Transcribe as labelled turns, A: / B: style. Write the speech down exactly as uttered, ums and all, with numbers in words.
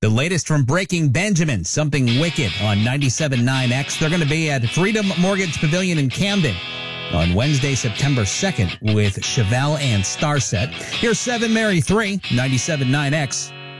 A: The latest from Breaking Benjamin, Something Wicked on ninety-seven point nine X. They're going to be at Freedom Mortgage Pavilion in Camden on Wednesday, September second with Chevelle and Starset. Here's seven Mary three, ninety-seven point nine X.